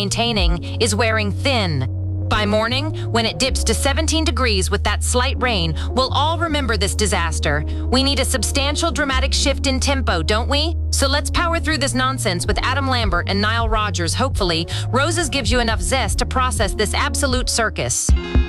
maintaining is wearing thin. By morning, when it dips to 17 degrees with that slight rain, we'll all remember this disaster. We need a substantial dramatic shift in tempo, don't we? So let's power through this nonsense with Adam Lambert and Nile Rodgers. Hopefully, Roses gives you enough zest to process this absolute circus.